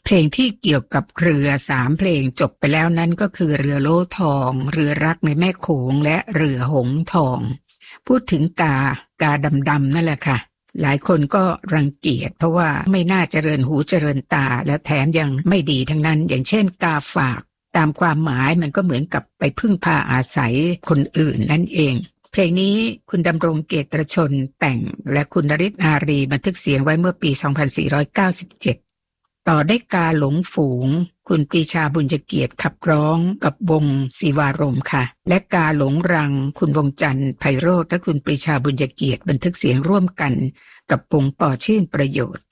เพลงที่เกี่ยวกับเรือ3เพลงจบไปแล้วนั้นก็คือเรือโล่ทองเรือรักในแม่โขงและเรือหงส์ทองพูดถึงกาดำๆนั่นแหละค่ะหลายคนก็รังเกียจเพราะว่าไม่น่าเจริญหูเจริญตาและแถมยังไม่ดีทั้งนั้นอย่างเช่นกาฝากตามความหมายมันก็เหมือนกับไปพึ่งพาอาศัยคนอื่นนั่นเองเพลงนี้คุณดำรงเกตชนแต่งและคุณนฤทธิ์อารีบันทึกเสียงไว้เมื่อปี 2497ต่อได้กาหลงฝูงคุณปรีชาบุญเกียรติขับร้องกับวงศิวารมณ์ค่ะและกาหลงรังคุณวงจันทร์ไพโรจน์และคุณปรีชาบุญเกียรติบันทึกเสียงร่วมกันกับวงปอชื่นประโยชน์